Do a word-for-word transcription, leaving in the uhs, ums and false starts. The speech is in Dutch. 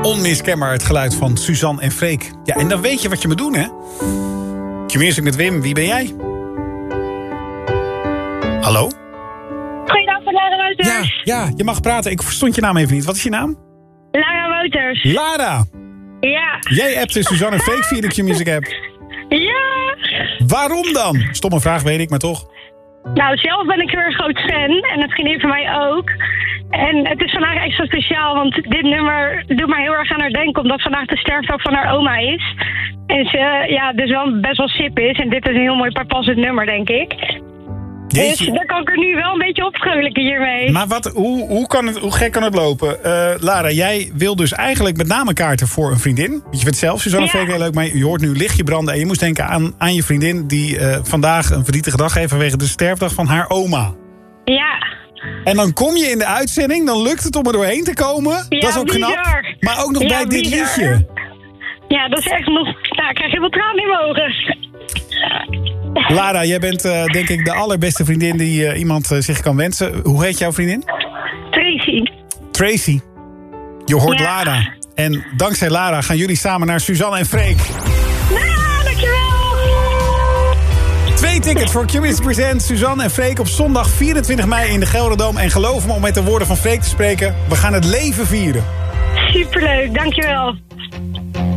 Onmiskenbaar het geluid van Suzanne en Freek. Ja, en dan weet je wat je moet doen, hè? Q-Music met Wim, wie ben jij? Hallo? Goeiedag, van Lara Wouters. Ja, ja, je mag praten. Ik verstond je naam even niet. Wat is je naam? Lara Wouters. Lara. Ja. Jij appte Suzanne en Freek via de Q-Music app. Ja. Waarom dan? Stomme vraag, weet ik, maar toch. Nou, zelf ben ik heel erg groot fan. En een vriendin van mij ook. En het is vandaag extra speciaal, want dit nummer doet mij heel erg aan haar denken, omdat vandaag de sterfdag van haar oma is. En ze ja, dus wel best wel sip is. En dit is een heel mooi passend nummer, denk ik. Jeetje. Dus dan kan ik er nu wel een beetje op vrolijken hiermee. Maar wat, hoe, hoe, kan het, hoe gek kan het lopen? Uh, Lara, jij wil dus eigenlijk met name kaarten voor een vriendin. Want je vindt zelf Suzanne en Freek heel leuk, maar je hoort nu lichtje branden. En je moest denken aan, aan je vriendin die uh, vandaag een verdrietige dag heeft vanwege de sterfdag van haar oma. Ja. En dan kom je in de uitzending, dan lukt het om er doorheen te komen. Ja, dat is ook bizar. knap. Maar ook nog Ja, bij dit bizar. liedje. Ja, dat is echt nog... Nou, ik krijg heel veel tranen in mijn ogen. Lara, jij bent uh, denk ik de allerbeste vriendin die uh, iemand uh, zich kan wensen. Hoe heet jouw vriendin? Tracy. Tracy. Je hoort Ja. Lara. En dankzij Lara gaan jullie samen naar Suzanne en Freek. Nou, dankjewel. Twee tickets voor Q-Music Present Suzanne en Freek op zondag vierentwintig mei in de Gelderdoom. En geloof me, om met de woorden van Freek te spreken, we gaan het leven vieren. Superleuk, dankjewel.